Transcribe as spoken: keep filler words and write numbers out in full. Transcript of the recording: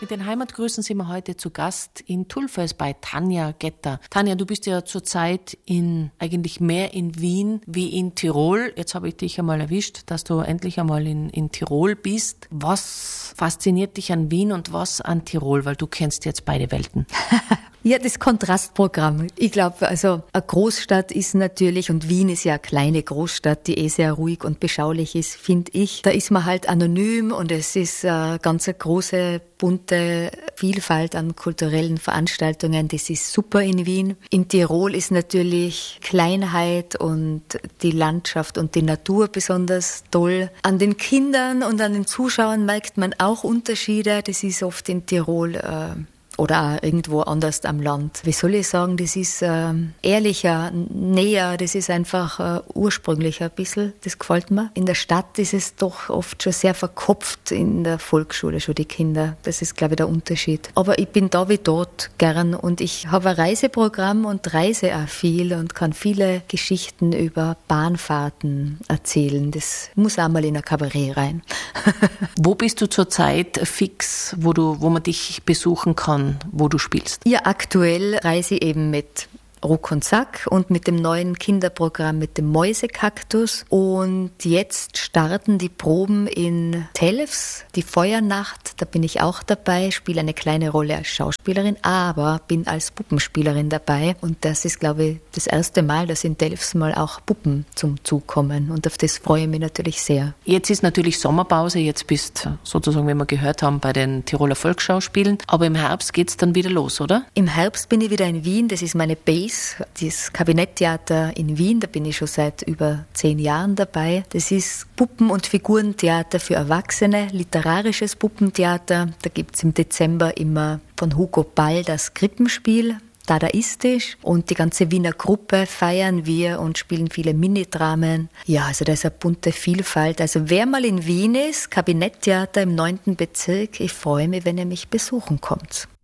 den Heimatgrüßen sind wir heute zu Gast in Tulfes bei Tanja Getter. Tanja, du bist ja zurzeit in, eigentlich mehr in Wien wie in Tirol. Jetzt habe ich dich einmal erwischt, dass du endlich einmal in, in Tirol bist. Was fasziniert dich an Wien und was an Tirol? Weil du kennst jetzt beide Welten. Ja, das Kontrastprogramm. Ich glaube, also eine Großstadt ist natürlich, und Wien ist ja eine kleine Großstadt, die eh sehr ruhig und beschaulich ist, finde ich. Da ist man halt anonym und es ist eine ganz eine große, bunte Vielfalt an kulturellen Veranstaltungen. Das ist super in Wien. In Tirol ist natürlich Kleinheit und die Landschaft und die Natur besonders toll. An den Kindern und an den Zuschauern merkt man auch Unterschiede. Das ist oft in Tirol äh, oder auch irgendwo anders am Land. Wie soll ich sagen, das ist äh, ehrlicher, näher, das ist einfach äh, ursprünglicher ein bisschen, das gefällt mir. In der Stadt ist es doch oft schon sehr verkopft, in der Volksschule schon die Kinder. Das ist, glaube ich, der Unterschied. Aber ich bin da wie dort gern und ich habe ein Reiseprogramm und reise auch viel und kann viele Geschichten über Bahnfahrten erzählen. Das muss auch mal in ein Kabarett rein. Wo bist du zurzeit fix, wo du, wo man dich besuchen kann, wo du spielst? Ja, aktuell reise ich eben mit Ruck und Sack und mit dem neuen Kinderprogramm mit dem Mäusekaktus. Und jetzt starten die Proben in Telfs, die Feuernacht. Da bin ich auch dabei, spiele eine kleine Rolle als Schauspielerin, aber bin als Puppenspielerin dabei. Und das ist, glaube ich, das erste Mal, dass in Telfs mal auch Puppen zum Zug kommen. Und auf das freue ich mich natürlich sehr. Jetzt ist natürlich Sommerpause. Jetzt bist sozusagen, wie wir gehört haben, bei den Tiroler Volksschauspielen. Aber im Herbst geht es dann wieder los, oder? Im Herbst bin ich wieder in Wien. Das ist meine Base. Das Kabinetttheater in Wien, da bin ich schon seit über zehn Jahren dabei. Das ist Puppen- und Figurentheater für Erwachsene, literarisches Puppentheater. Da gibt es im Dezember immer von Hugo Ball das Krippenspiel, dadaistisch. Und die ganze Wiener Gruppe feiern wir und spielen viele Minidramen. Ja, also da ist eine bunte Vielfalt. Also wer mal in Wien ist, Kabinetttheater im neunten Bezirk, ich freue mich, wenn ihr mich besuchen kommt.